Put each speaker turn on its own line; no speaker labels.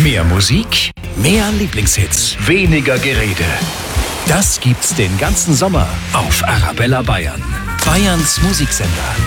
Mehr Musik, mehr Lieblingshits, weniger Gerede. Das gibt's den ganzen Sommer auf Arabella Bayern. Bayerns Musiksender.